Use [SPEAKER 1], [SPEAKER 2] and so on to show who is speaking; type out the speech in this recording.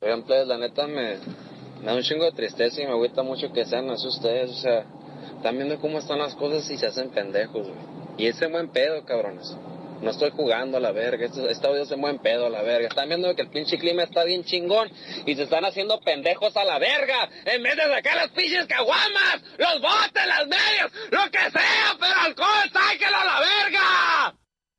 [SPEAKER 1] Oigan, pues, la neta me da un chingo de tristeza y me agüita mucho que sean así ustedes, o sea, están viendo cómo están las cosas y se hacen pendejos, güey. Y ese buen pedo, cabrones. No estoy jugando a la verga, este audio es en buen pedo a la verga. Están viendo que el pinche clima está bien chingón y se están haciendo pendejos a la verga. En vez de sacar las pinches caguamas, los botes, las medias, lo que sea, pero alcohol, sáquenlo a la